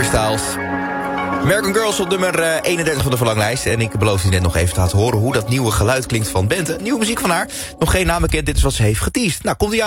Styles. American Girls op nummer 31 van de verlanglijst. En ik beloofde je net nog even te laten horen hoe dat nieuwe geluid klinkt van Bente. Nieuwe muziek van haar. Nog geen naam bekend, dit is wat ze heeft geteased. Nou, komt ie aan.